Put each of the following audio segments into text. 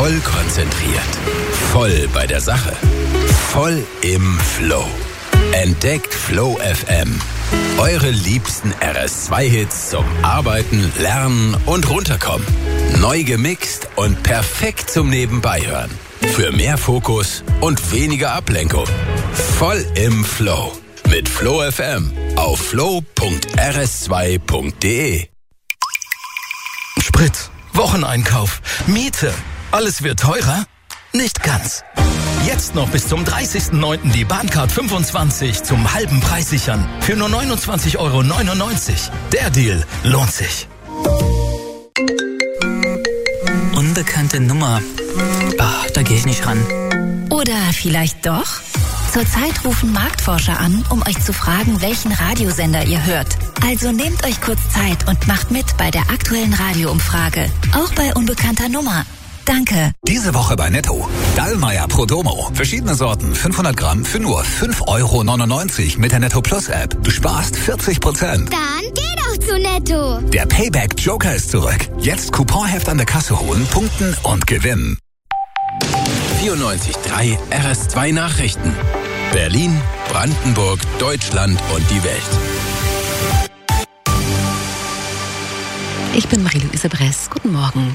Voll konzentriert. Voll bei der Sache. Voll im Flow. Entdeckt Flow FM. Eure liebsten RS2-Hits zum Arbeiten, Lernen und Runterkommen. Neu gemixt und perfekt zum Nebenbeihören. Für mehr Fokus und weniger Ablenkung. Voll im Flow. Mit Flow FM auf flow.rs2.de. Sprit, Wocheneinkauf, Miete. Alles wird teurer? Nicht ganz. Jetzt noch bis zum 30.09. die Bahncard 25 zum halben Preis sichern. Für nur 29,99 €. Der Deal lohnt sich. Unbekannte Nummer. Da gehe ich nicht ran. Oder vielleicht doch? Zurzeit rufen Marktforscher an, um euch zu fragen, welchen Radiosender ihr hört. Also nehmt euch kurz Zeit und macht mit bei der aktuellen Radioumfrage. Auch bei unbekannter Nummer. Danke. Diese Woche bei Netto. Dallmayr Prodomo. Verschiedene Sorten, 500 Gramm für nur 5,99 € mit der Netto Plus App. Du sparst 40%. Dann geh doch zu Netto. Der Payback Joker ist zurück. Jetzt Couponheft an der Kasse holen, punkten und gewinnen. 94.3 RS2 Nachrichten. Berlin, Brandenburg, Deutschland und die Welt. Ich bin Marie-Louise Bress. Guten Morgen.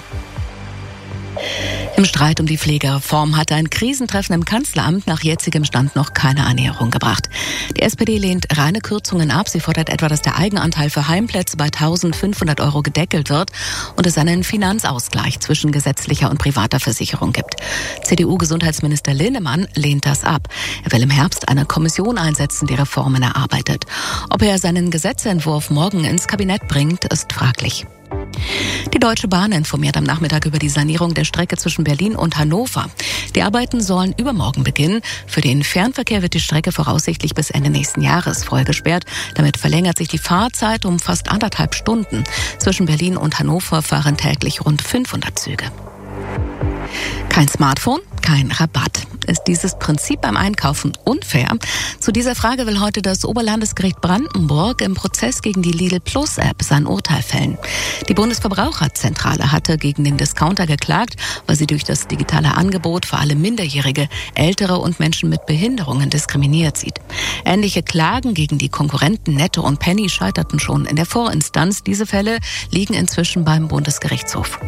Im Streit um die Pflegereform hat ein Krisentreffen im Kanzleramt nach jetzigem Stand noch keine Annäherung gebracht. Die SPD lehnt reine Kürzungen ab. Sie fordert etwa, dass der Eigenanteil für Heimplätze bei 1.500 € gedeckelt wird und es einen Finanzausgleich zwischen gesetzlicher und privater Versicherung gibt. CDU-Gesundheitsminister Linnemann lehnt das ab. Er will im Herbst eine Kommission einsetzen, die Reformen erarbeitet. Ob er seinen Gesetzentwurf morgen ins Kabinett bringt, ist fraglich. Die Deutsche Bahn informiert am Nachmittag über die Sanierung der Strecke zwischen Berlin und Hannover. Die Arbeiten sollen übermorgen beginnen. Für den Fernverkehr wird die Strecke voraussichtlich bis Ende nächsten Jahres voll gesperrt. Damit verlängert sich die Fahrzeit um fast 1,5 Stunden. Zwischen Berlin und Hannover fahren täglich rund 500 Züge. Kein Smartphone, kein Rabatt. Ist dieses Prinzip beim Einkaufen unfair? Zu dieser Frage will heute das Oberlandesgericht Brandenburg im Prozess gegen die Lidl Plus App sein Urteil fällen. Die Bundesverbraucherzentrale hatte gegen den Discounter geklagt, weil sie durch das digitale Angebot vor allem Minderjährige, Ältere und Menschen mit Behinderungen diskriminiert sieht. Ähnliche Klagen gegen die Konkurrenten Netto und Penny scheiterten schon in der Vorinstanz. Diese Fälle liegen inzwischen beim Bundesgerichtshof.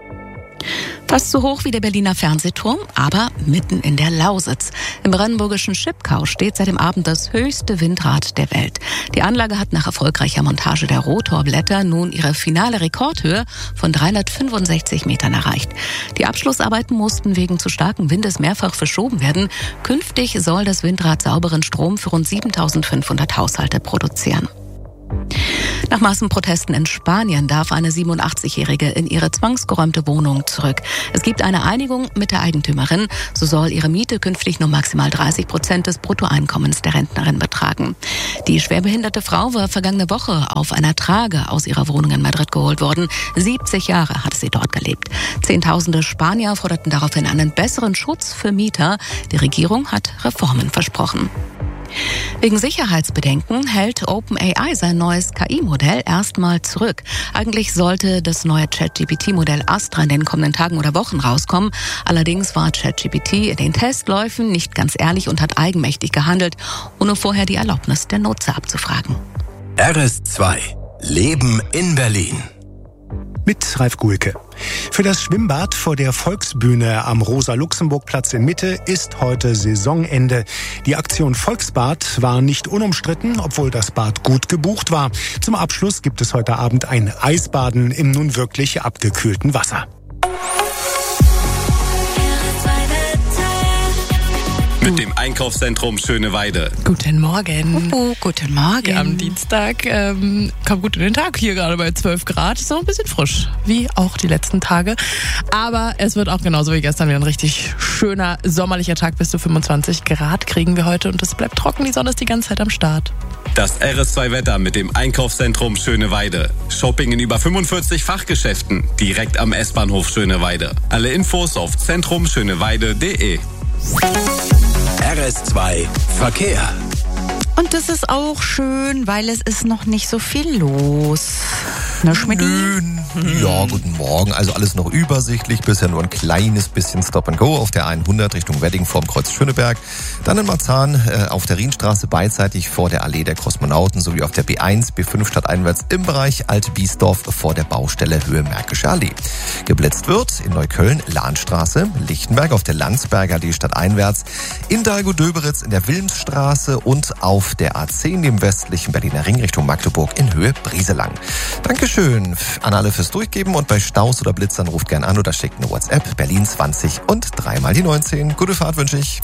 Fast so hoch wie der Berliner Fernsehturm, aber mitten in der Lausitz. Im brandenburgischen Schipkau steht seit dem Abend das höchste Windrad der Welt. Die Anlage hat nach erfolgreicher Montage der Rotorblätter nun ihre finale Rekordhöhe von 365 Metern erreicht. Die Abschlussarbeiten mussten wegen zu starken Windes mehrfach verschoben werden. Künftig soll das Windrad sauberen Strom für rund 7.500 Haushalte produzieren. Nach Massenprotesten in Spanien darf eine 87-Jährige in ihre zwangsgeräumte Wohnung zurück. Es gibt eine Einigung mit der Eigentümerin. So soll ihre Miete künftig nur maximal 30% des Bruttoeinkommens der Rentnerin betragen. Die schwerbehinderte Frau war vergangene Woche auf einer Trage aus ihrer Wohnung in Madrid geholt worden. 70 Jahre hatte sie dort gelebt. Zehntausende Spanier forderten daraufhin einen besseren Schutz für Mieter. Die Regierung hat Reformen versprochen. Wegen Sicherheitsbedenken hält OpenAI sein neues KI-Modell erstmal zurück. Eigentlich sollte das neue ChatGPT-Modell Astra in den kommenden Tagen oder Wochen rauskommen. Allerdings war ChatGPT in den Testläufen nicht ganz ehrlich und hat eigenmächtig gehandelt, ohne vorher die Erlaubnis der Nutzer abzufragen. RS2 Leben in Berlin. Mit Ralf Guhlke. Für das Schwimmbad vor der Volksbühne am Rosa-Luxemburg-Platz in Mitte ist heute Saisonende. Die Aktion Volksbad war nicht unumstritten, obwohl das Bad gut gebucht war. Zum Abschluss gibt es heute Abend ein Eisbaden im nun wirklich abgekühlten Wasser. Mit dem Einkaufszentrum Schöneweide. Guten Morgen. Guten Morgen. Ja, am Dienstag kommt gut in den Tag, hier gerade bei 12 Grad. Ist noch ein bisschen frisch, wie auch die letzten Tage. Aber es wird auch genauso wie gestern wieder ein richtig schöner sommerlicher Tag. Bis zu 25 Grad kriegen wir heute und es bleibt trocken. Die Sonne ist die ganze Zeit am Start. Das RS2-Wetter mit dem Einkaufszentrum Schöneweide. Shopping in über 45 Fachgeschäften. Direkt am S-Bahnhof Schöneweide. Alle Infos auf zentrumschöneweide.de. RS2 Verkehr. Und das ist auch schön, weil es ist noch nicht so viel los. Ne, Schmidti? Ja, guten Morgen. Also alles noch übersichtlich. Bisher nur ein kleines bisschen Stop and Go auf der 100 Richtung Wedding vorm Kreuz Schöneberg. Dann in Marzahn auf der Rienstraße beidseitig vor der Allee der Kosmonauten sowie auf der B1, B5 stadteinwärts im Bereich Alt-Biesdorf vor der Baustelle Höhe Märkische Allee. Geblitzt wird in Neukölln Lahnstraße, Lichtenberg auf der Landsberger Allee stadteinwärts, in Dahlgow-Döberitz in der Wilmsstraße und auf der A10 im westlichen Berliner Ring Richtung Magdeburg in Höhe Brieselang. Dankeschön an alle fürs Durchgeben und bei Staus oder Blitzern ruft gern an oder schickt eine WhatsApp Berlin 20 und 3 mal die 19. Gute Fahrt wünsche ich.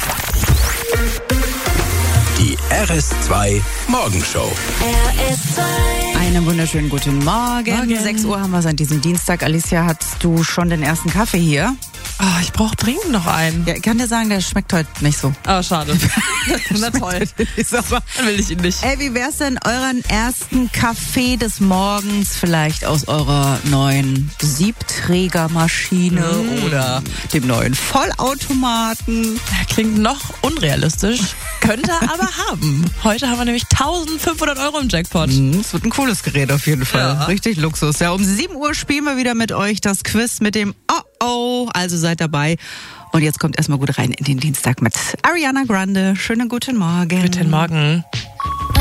Die RS2 Morgenshow. Einen wunderschönen guten Morgen. 6 Uhr haben wir es an diesem Dienstag. Alicia, hast du schon den ersten Kaffee hier? Oh, ich brauche dringend noch einen. Ja, ich kann dir sagen, der schmeckt heute nicht so. Ah, schade. Na toll. Dann will ich ihn nicht. Ey, wie wär's denn euren ersten Kaffee des Morgens vielleicht aus eurer neuen Siebträgermaschine oder dem neuen Vollautomaten? Klingt noch unrealistisch, könnte aber haben. Heute haben wir nämlich 1.500 € im Jackpot. Das wird ein cooles Gerät auf jeden Fall. Ja. Richtig Luxus. Ja, um 7 Uhr spielen wir wieder mit euch das Quiz mit dem Oh-Oh. Also seid dabei. Und jetzt kommt erstmal gut rein in den Dienstag mit Ariana Grande. Schönen guten Morgen. Guten Morgen.